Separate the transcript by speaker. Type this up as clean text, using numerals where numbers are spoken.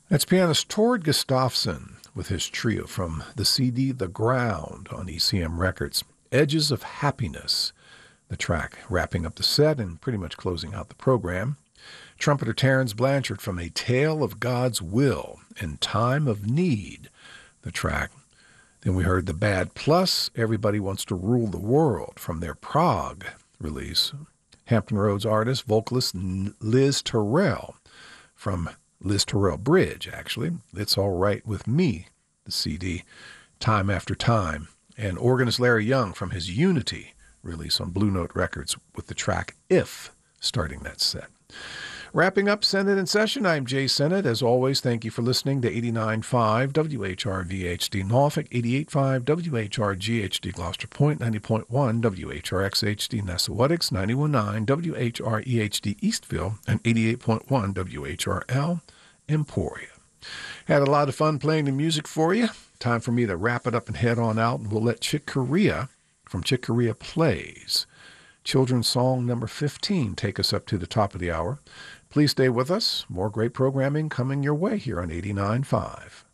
Speaker 1: That's pianist Tord Gustafsson with his trio from the CD The Ground on ECM Records. Edges of Happiness, the track wrapping up the set and pretty much closing out the program. Trumpeter Terence Blanchard from A Tale of God's Will in Time of Need, the track. Then we heard The Bad Plus, Everybody Wants to Rule the World, from their Prague release. Hampton Roads artist, vocalist Liz Terrell, from Liz Terrell Bridge, actually. It's All Right With Me, the CD, Time After Time. And organist Larry Young from his Unity release on Blue Note Records with the track If, starting that set. Wrapping up Senate in Session, I'm Jay Sennett. As always, thank you for listening to 89.5 WHRV-HD Norfolk, 88.5 WHRG-HD Gloucester Point, 90.1 WHRX-HD Nessawatix, 91.9 WHRE-HD Eastville, and 88.1 WHRL Emporia. Had a lot of fun playing the music for you. Time for me to wrap it up and head on out, and we'll let Chick Corea from Chick Corea Plays, Children's Song number 15, take us up to the top of the hour. Please stay with us. More great programming coming your way here on 89.5.